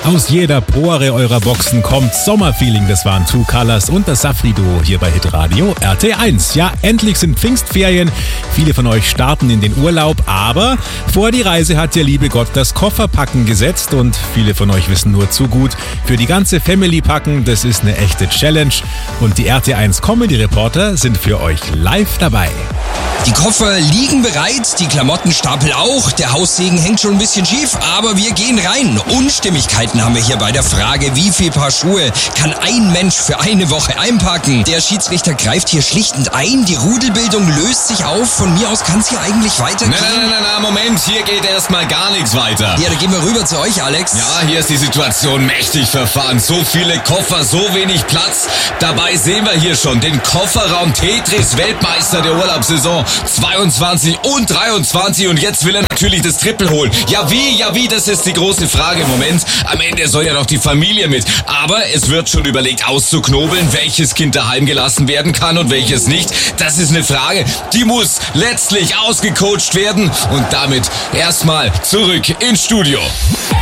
Aus jeder Pore eurer Boxen kommt Sommerfeeling. Das waren True Colors und das Safri-Duo hier bei Hitradio RT1. Ja, endlich sind Pfingstferien. Viele von euch starten in den Urlaub, aber vor die Reise hat der liebe Gott das Kofferpacken gesetzt und viele von euch wissen nur zu gut, für die ganze Family packen, das ist eine echte Challenge und die RT1 Comedy Reporter sind für euch live dabei. Die Koffer liegen bereit, die Klamottenstapel auch, der Haussegen hängt schon ein bisschen schief, aber wir gehen rein. Unstimmigkeiten haben wir hier bei der Frage, wie viel Paar Schuhe kann ein Mensch für eine Woche einpacken? Der Schiedsrichter greift hier schlichtend ein, die Rudelbildung löst sich auf, von mir aus kann es hier eigentlich weitergehen. Na, Moment, hier geht erstmal gar nichts weiter. Ja, dann gehen wir rüber zu euch, Alex. Ja, hier ist die Situation mächtig verfahren, so viele Koffer, so wenig Platz. Dabei sehen wir hier schon den Kofferraum Tetris, Weltmeister der Urlaubssaison 22 und 23 und jetzt will er natürlich das Triple holen. Ja wie, das ist die große Frage im Moment. Am Ende soll ja noch die Familie mit. Aber es wird schon überlegt auszuknobeln, welches Kind daheim gelassen werden kann und welches nicht. Das ist eine Frage, die muss letztlich ausgecoacht werden und damit erstmal zurück ins Studio.